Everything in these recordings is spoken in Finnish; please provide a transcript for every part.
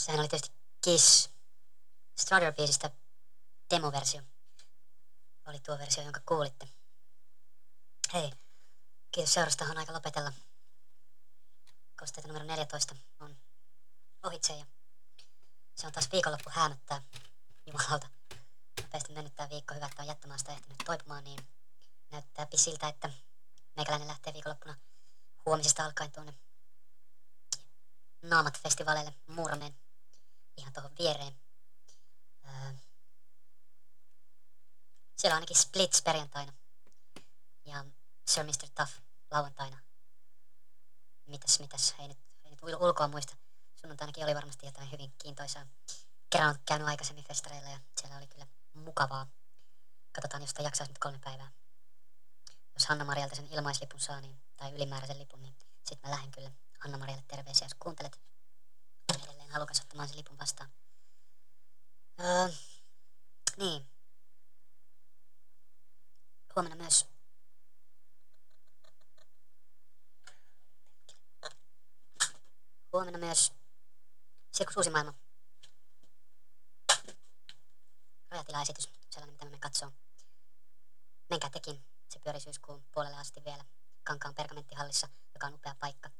Sehän oli tietysti Kiss Strutter-biisistä demoversio. Oli tuo versio, jonka kuulitte. Hei, kiitos seurasta, on aika lopetella. Kosteita numero 14 on ohitse ja se on taas viikonloppu häämöttää. Jumalauta. Nopeasti mennyt tää viikko, hyvä, että on jättömaasta ehtinyt toipumaan, niin näyttääpi siltä, että meikäläinen lähtee viikonloppuna huomisesta alkaen tuonne Naamat-festivaaleille Muurameen ihan tuohon viereen. Siellä on ainakin Splits perjantaina ja Sir Mr. Tough lauantaina. Mitäs, ei nyt ulkoa muista. Sunnuntainakin oli varmasti jotain hyvin kiintoisaa. Kerran on käynyt aikaisemmin festareilla ja siellä oli kyllä mukavaa. Katsotaan, jos sitä jaksaisi nyt 3 päivää. Jos Hanna-Marialta sen ilmaislipun saa, niin, tai ylimääräisen lipun, niin sit mä lähden kyllä Hanna-Marialle terveisiä, jos kuuntelet. Olen edelleen halukas ottamaan sen lipun vastaan. Niin. Huomenna myös Sirkus Uusi Maailma. Rajatila-esitys, sellainen mitä mä menen katsoo. Menkää tekin, se pyörii syyskuun puolelle asti vielä Kankaan pergamenttihallissa, joka on upea paikka.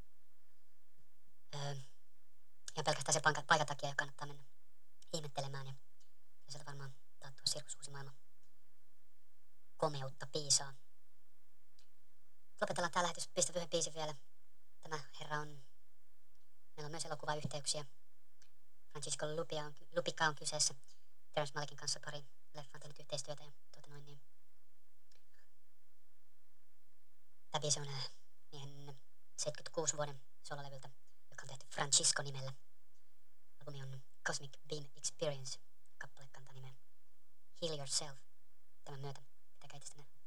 Ja pelkästään se paikan takia kannattaa mennä ihmettelemään ja sieltä varmaan taattua Sirkus Uusi Maailma komeutta piisaa. Lopetellaan tää lähetys, pistät yhden biisin vielä. Tämä herra on, meillä on myös elokuvayhteyksiä. Francisco Lupica on kyseessä. Terence Malickin kanssa pari leffaa tehnyt yhteistyötä ja niin. Tämä biisi on niiden 76 vuoden sololevyltä, joka on tehty Francisco nimellä. Albumi on Cosmic Beam Experience. Kappale kantaa nimeä Heal Yourself. Tämän myötä pitäkää itsestä